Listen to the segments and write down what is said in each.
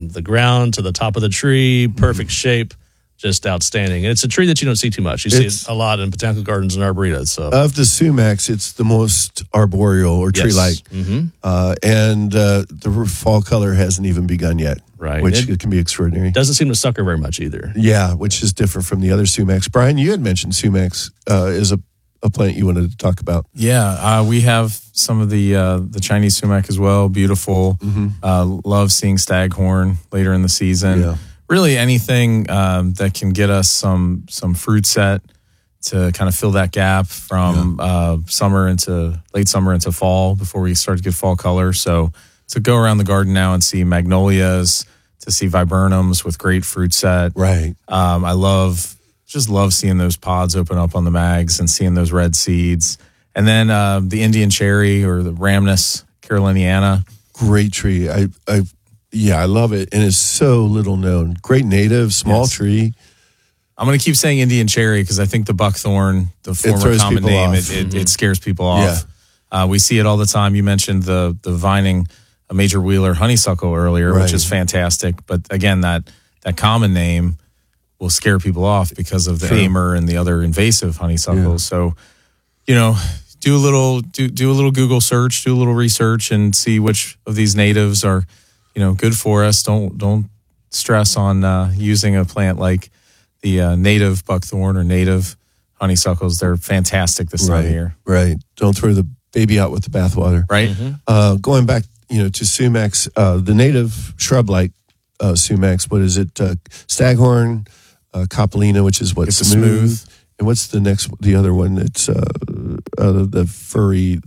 from the ground to the top of the tree, perfect shape, just outstanding. And it's a tree that you don't see too much. You see it a lot in botanical gardens and arboretas. So of the sumacs, it's the most arboreal or tree-like. And the fall color hasn't even begun yet, right? Which it can be extraordinary. Doesn't seem to sucker very much either. Yeah, which is different from the other sumacs. Brian, you had mentioned sumacs is a plant you wanted to talk about. Yeah, we have some of the Chinese sumac as well. Beautiful. Love seeing staghorn later in the season. Yeah. Really anything that can get us some fruit set to kind of fill that gap from late summer into fall before we start to get fall color. So to go around the garden now and see magnolias, to see viburnums with great fruit set. Right. I love seeing those pods open up on the mags and seeing those red seeds. And then the Indian cherry or the Rhamnus caroliniana. Great tree. I love it. And it's so little known. Great native, small tree. I'm going to keep saying Indian cherry because I think the buckthorn, the former common name, it scares people off. Yeah. We see it all the time. You mentioned the vining, a major wheeler honeysuckle earlier, which is fantastic. But again, that common name will scare people off because of the Amer and the other invasive honeysuckles. So, do a little Google search, do a little research, and see which of these natives are, good for us. Don't stress on using a plant like the native buckthorn or native honeysuckles. They're fantastic this time of year. Right. Don't throw the baby out with the bathwater. Right. Going back, to sumacs, the native shrub-like sumacs. What is it? Staghorn, Coppolina, which is It's smooth. And what's the other one? It's the furry,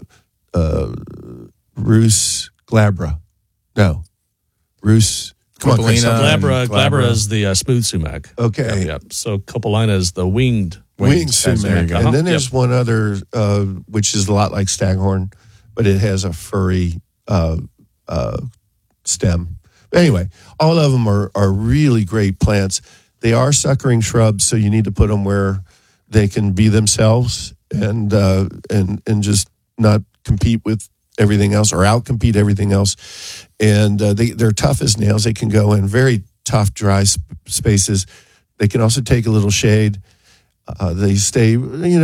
Rus glabra. No, Rus. Glabra is the smooth sumac. Okay. Yep. So Coppolina is the winged sumac. There you go. And then there's one other, which is a lot like staghorn, but it has a furry stem. But anyway, all of them are really great plants. They are suckering shrubs, so you need to put them where they can be themselves and just not compete with everything else or outcompete everything else. And they're tough as nails. They can go in very tough, dry spaces. They can also take a little shade. They stay,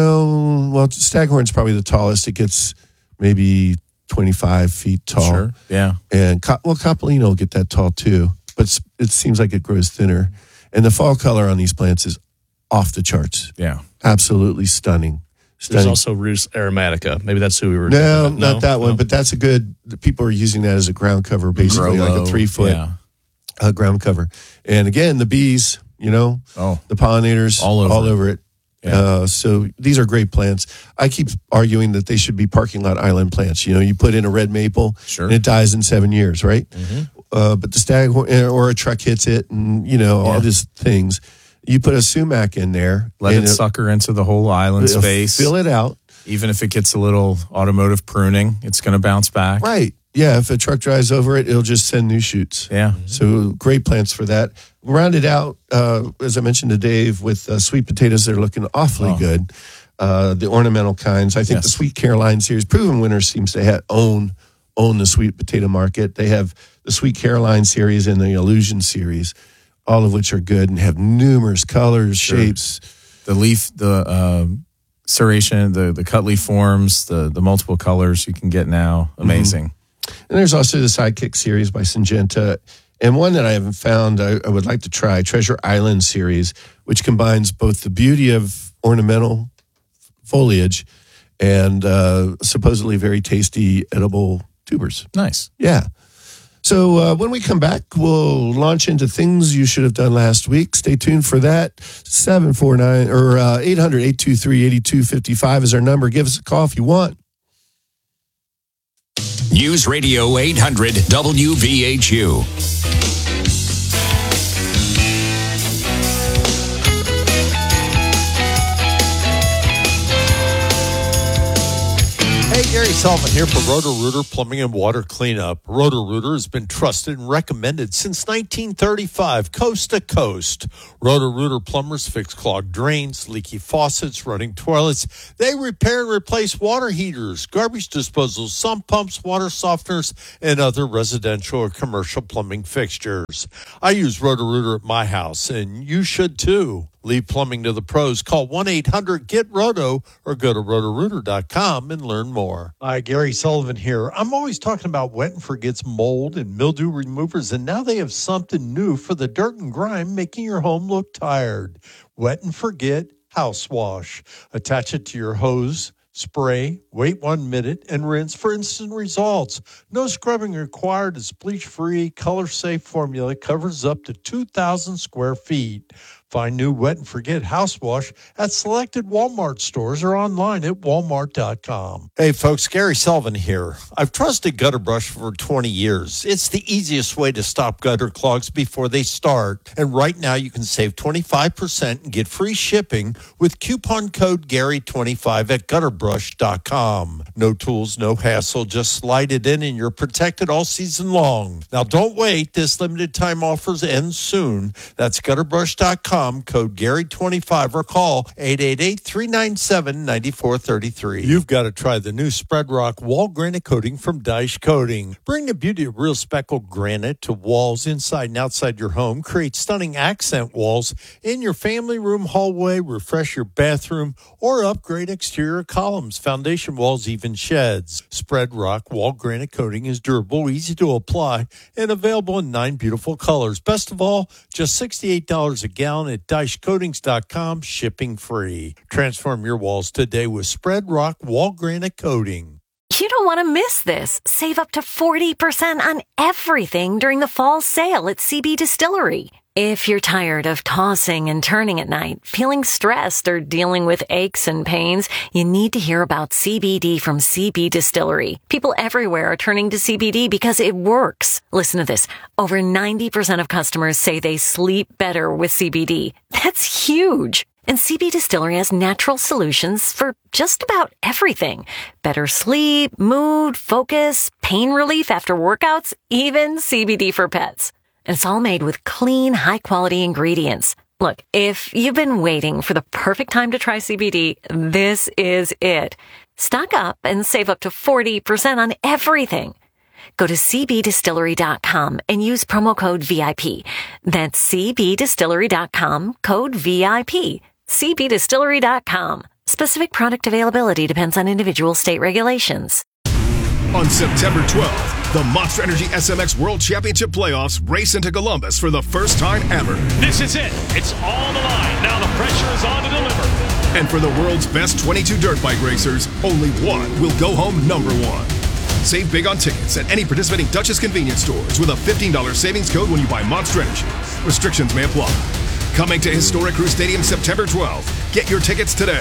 staghorn's probably the tallest. It gets maybe 25 feet tall. Sure, yeah. And, Coppolina will get that tall too, but it seems like it grows thinner. And the fall color on these plants is off the charts. Yeah. Absolutely stunning. There's also Rus aromatica. Maybe that's who we were. No, not that one, but that's people are using that as a ground cover, basically like a 3-foot ground cover. And again, the bees, the pollinators all over it. Yeah. So these are great plants. I keep arguing that they should be parking lot island plants. You put in a red maple and it dies in 7 years, right? But the staghorn or a truck hits it and, all these things. You put a sumac in there. Let it sucker into the whole island space. Fill it out. Even if it gets a little automotive pruning, it's going to bounce back. Right. Yeah, if a truck drives over it, it'll just send new shoots. Yeah. So great plants for that. Rounded out, as I mentioned to Dave, with sweet potatoes. They're looking awfully good. The ornamental kinds. I think the Sweet Caroline series, Proven Winner seems to own the sweet potato market. They have the Sweet Caroline series and the Illusion series, all of which are good and have numerous colors, shapes. The leaf, the serration, the cut leaf forms, the multiple colors you can get now. Amazing. And there's also the Sidekick series by Syngenta. And one that I haven't found, I would like to try, Treasure Island series, which combines both the beauty of ornamental foliage and supposedly very tasty edible tubers. Nice. Yeah. So when we come back, we'll launch into things you should have done last week. Stay tuned for that. 749 or 800-823-8255 is our number. Give us a call if you want. News Radio 800 WVHU. Gary Sullivan here for Roto-Rooter Plumbing and Water Cleanup. Roto-Rooter has been trusted and recommended since 1935, coast to coast. Roto-Rooter plumbers fix clogged drains, leaky faucets, running toilets. They repair and replace water heaters, garbage disposals, sump pumps, water softeners, and other residential or commercial plumbing fixtures. I use Roto-Rooter at my house, and you should too. Leave plumbing to the pros. Call 1-800-GET-ROTO or go to rotorooter.com and learn more. Hi, Gary Sullivan here. I'm always talking about Wet and Forget's mold and mildew removers, and now they have something new for the dirt and grime, making your home look tired. Wet and Forget House Wash. Attach it to your hose, spray, wait 1 minute, and rinse for instant results. No scrubbing required. It's bleach-free, color-safe formula. Covers up to 2,000 square feet. Find new Wet and Forget House Wash at selected Walmart stores or online at walmart.com. Hey folks, Gary Sullivan here. I've trusted Gutter Brush for 20 years. It's the easiest way to stop gutter clogs before they start. And right now you can save 25% and get free shipping with coupon code Gary25 at gutterbrush.com. No tools, no hassle. Just slide it in and you're protected all season long. Now don't wait. This limited time offers end soon. That's gutterbrush.com. Code Gary25 or call 888-397-9433. You've got to try the new Spread Rock wall granite coating from Dyche Coating. Bring the beauty of real speckled granite to walls inside and outside your home. Create stunning accent walls in your family room, hallway, refresh your bathroom, or upgrade exterior columns, foundation walls, even sheds. Spread Rock wall granite coating is durable, easy to apply, and available in 9 beautiful colors. Best of all, just $68 a gallon at DycheCoatings.com, shipping free. Transform your walls today with Spread Rock wall granite coating. You don't want to miss this. Save up to 40% on everything during the fall sale at CB Distillery. If you're tired of tossing and turning at night, feeling stressed, or dealing with aches and pains, you need to hear about CBD from CB Distillery. People everywhere are turning to CBD because it works. Listen to this. Over 90% of customers say they sleep better with CBD. That's huge. And CB Distillery has natural solutions for just about everything. Better sleep, mood, focus, pain relief after workouts, even CBD for pets. And it's all made with clean, high-quality ingredients. Look, if you've been waiting for the perfect time to try CBD, this is it. Stock up and save up to 40% on everything. Go to cbdistillery.com and use promo code VIP. That's cbdistillery.com, code VIP. cbdistillery.com. Specific product availability depends on individual state regulations. On September 12th, the Monster Energy SMX World Championship Playoffs race into Columbus for the first time ever. This is it. It's all on the line. Now the pressure is on to deliver. And for the world's best 22 dirt bike racers, only one will go home number one. Save big on tickets at any participating Duchess convenience stores with a $15 savings code when you buy Monster Energy. Restrictions may apply. Coming to Historic Crew Stadium September 12th. Get your tickets today.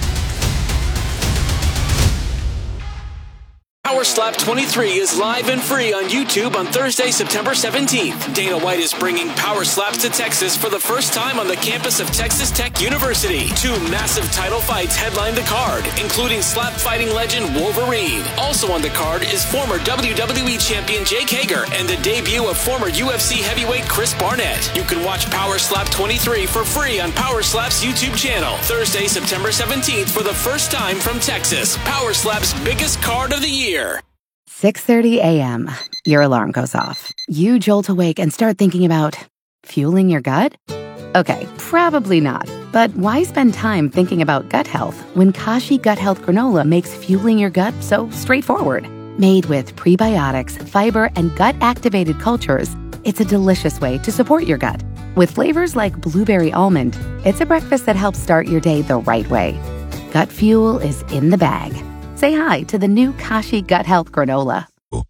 Power Slap 23 is live and free on YouTube on Thursday, September 17th. Dana White is bringing Power Slaps to Texas for the first time on the campus of Texas Tech University. 2 massive title fights headline the card, including slap fighting legend Wolverine. Also on the card is former WWE champion Jake Hager and the debut of former UFC heavyweight Chris Barnett. You can watch Power Slap 23 for free on Power Slap's YouTube channel. Thursday, September 17th for the first time from Texas. Power Slap's biggest card of the year. 6:30 a.m. Your alarm goes off. You jolt awake and start thinking about fueling your gut? Okay, probably not. But why spend time thinking about gut health when Kashi Gut Health Granola makes fueling your gut so straightforward? Made with prebiotics, fiber, and gut-activated cultures, it's a delicious way to support your gut. With flavors like blueberry almond, it's a breakfast that helps start your day the right way. Gut fuel is in the bag. Say hi to the new Kashi Gut Health Granola.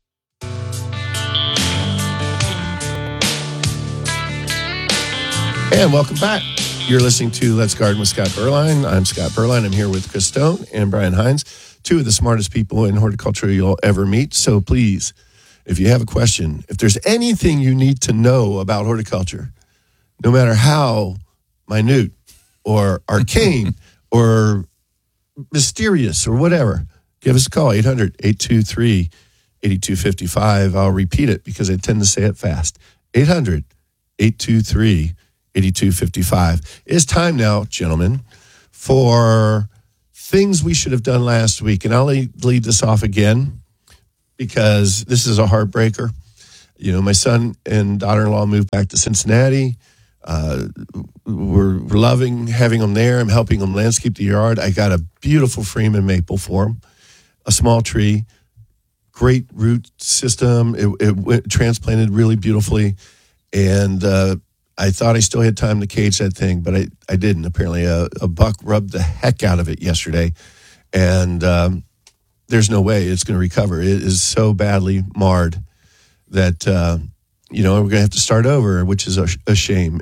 And welcome back. You're listening to Let's Garden with Scott Berline. I'm Scott Berline. I'm here with Chris Stone and Brian Hines, 2 of the smartest people in horticulture you'll ever meet. So please, if you have a question, if there's anything you need to know about horticulture, no matter how minute or arcane or mysterious or whatever, give us a call, 800-823-8255. I'll repeat it because I tend to say it fast. 800-823-8255. It's time now, gentlemen, for things we should have done last week. And I'll lead this off again because this is a heartbreaker. You know, my son and daughter-in-law moved back to Cincinnati. We're loving having them there. I'm helping them landscape the yard. I got a beautiful Freeman maple for them, a small tree, great root system. It went transplanted really beautifully. And I thought I still had time to cage that thing, but I didn't. Apparently, a buck rubbed the heck out of it yesterday. And there's no way it's going to recover. It is so badly marred that, we're going to have to start over, which is a shame.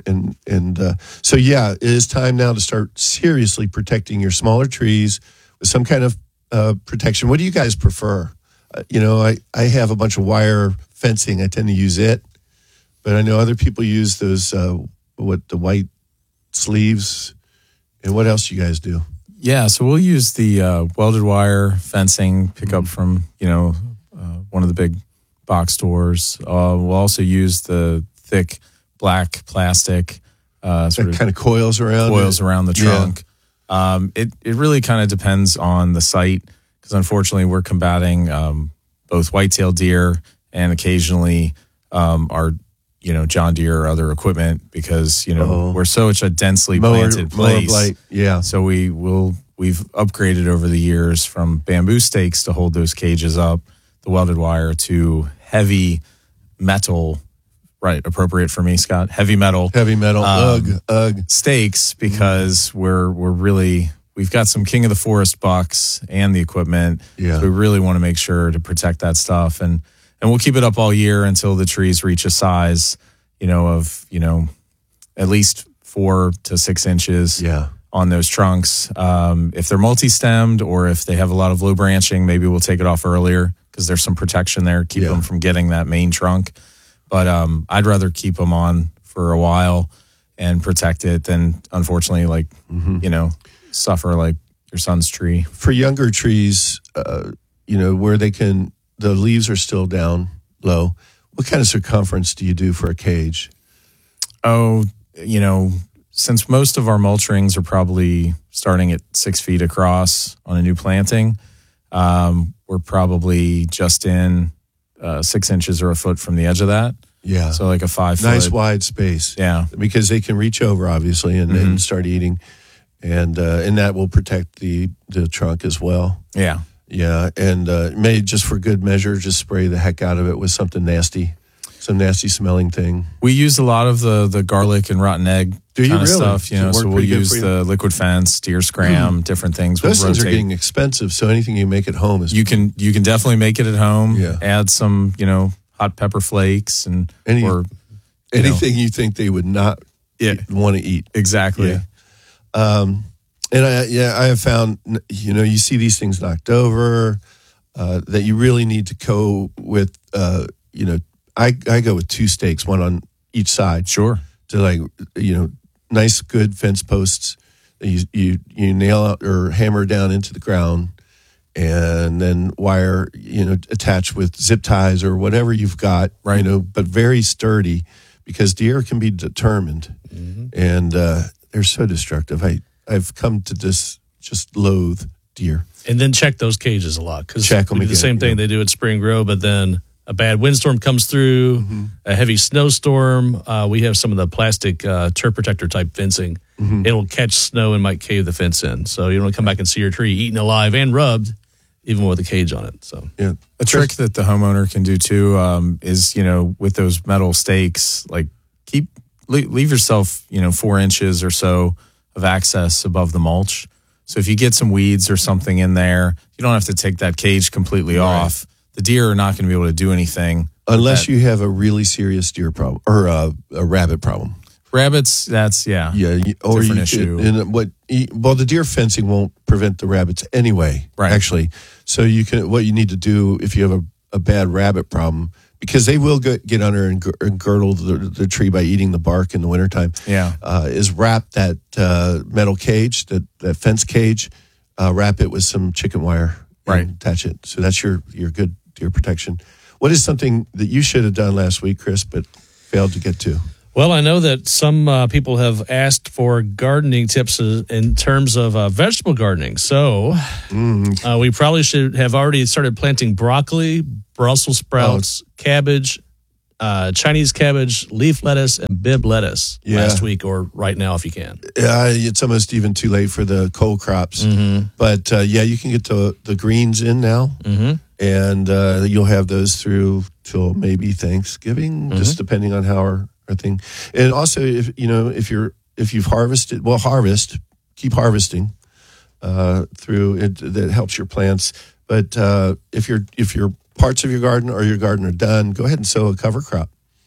So, it is time now to start seriously protecting your smaller trees with some kind of protection. What do you guys prefer? I have a bunch of wire fencing. I tend to use it. But I know other people use those, the white sleeves. And what else do you guys do? Yeah, so we'll use the welded wire fencing, pick up from, one of the big box stores. We'll also use the thick black plastic. Kind of coils around the trunk. Yeah. It really kind of depends on the site because unfortunately we're combating both white-tailed deer and occasionally our John Deere or other equipment because, we're such a densely planted place. Blight. Yeah. So we've upgraded over the years from bamboo stakes to hold those cages up, the welded wire, to heavy metal, right, appropriate for me, Scott, heavy metal. Ugh. Stakes because we've got some king of the forest bucks and the equipment. Yeah. So we really want to make sure to protect that stuff. And we'll keep it up all year until the trees reach a size, of at least 4 to 6 inches on those trunks. If they're multi-stemmed or if they have a lot of low branching, maybe we'll take it off earlier because there's some protection there, keep them from getting that main trunk. But I'd rather keep them on for a while and protect it than, unfortunately, suffer like your son's tree. For younger trees, where the leaves are still down low, what kind of circumference do you do for a cage? Oh, since most of our mulch rings are probably starting at 6 feet across on a new planting, we're probably just in 6 inches or a foot from the edge of that. Yeah. So like a 5 foot. Nice wide space. Yeah. Because they can reach over, obviously, and start eating. And that will protect the trunk as well. Yeah. Yeah, and maybe just for good measure, just spray the heck out of it with something nasty, some nasty smelling thing. We use a lot of the garlic and rotten egg kind of stuff, so we'll use the liquid fence, deer scram, different things. Those things are getting expensive, so anything you make at home is... You can definitely make it at home, add some, hot pepper flakes and... Anything you think they would not want to eat. Exactly. Yeah. And I have found, you see these things knocked over, that you really need to go with, I go with 2 stakes, one on each side. Sure. To nice, good fence posts that you nail out or hammer down into the ground and then wire, attached with zip ties or whatever you've got, right. But very sturdy because deer can be determined and they're so destructive. I've come to just loathe deer. And then check those cages a lot because we do the same thing they do at Spring Grove, but then a bad windstorm comes through, a heavy snowstorm. We have some of the plastic turf protector type fencing. It'll catch snow and might cave the fence in. So you don't want to come back and see your tree eaten alive and rubbed, even with a cage on it. So a trick that the homeowner can do too is, with those metal stakes, like leave yourself, 4 inches or so of access above the mulch. So if you get some weeds or something in there, you don't have to take that cage completely off. The deer are not going to be able to do anything. Unless you have a really serious deer problem or a rabbit problem. Rabbits, that's, or different issue. The deer fencing won't prevent the rabbits anyway, actually. So what you need to do if you have a bad rabbit problem, because they will get under and girdle the tree by eating the bark in the wintertime, is wrap that metal cage, that fence cage, wrap it with some chicken wire Right. attach it. So that's your good deer protection. What is something that you should have done last week, Chris, but failed to get to? Well, I know that some people have asked for gardening tips in terms of vegetable gardening. So we probably should have already started planting broccoli, Brussels sprouts, cabbage, Chinese cabbage, leaf lettuce, and Bibb lettuce last week or right now if you can. Yeah, it's almost even too late for the cold crops. But, you can get the greens in now. And you'll have those through till maybe Thanksgiving, just depending on how our thing. And also, if you've harvested, keep harvesting through it. That helps your plants. But if your parts of your garden or your garden are done, go ahead and sow a cover crop.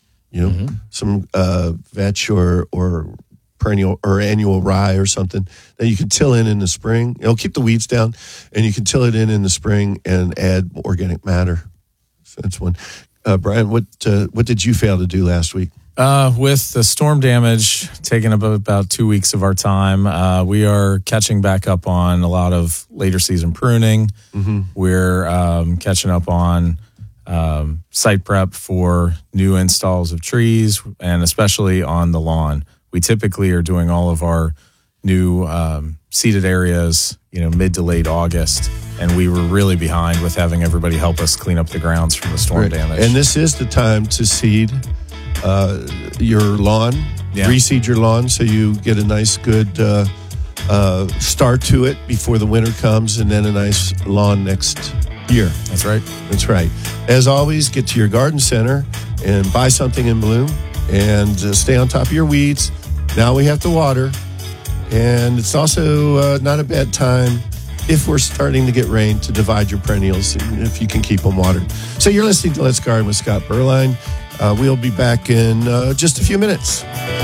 Some vetch or perennial or annual rye or something that you can till in the spring. It'll keep the weeds down, and you can till it in the spring and add organic matter. So that's one. Brian, what did you fail to do last week? With the storm damage taking up about 2 weeks of our time, we are catching back up on a lot of later season pruning. We're catching up on site prep for new installs of trees, and especially on the lawn. We typically are doing all of our new seeded areas, mid to late August, and we were really behind with having everybody help us clean up the grounds from the storm damage. And this is the time to seed your lawn, reseed your lawn, so you get a nice, good start to it before the winter comes, and then a nice lawn next year. That's right. That's right. As always, get to your garden center and buy something in bloom, and stay on top of your weeds. Now we have to water, and it's also not a bad time if we're starting to get rain to divide your perennials if you can keep them watered. So you're listening to Let's Garden with Scott Berline. We'll be back in just a few minutes.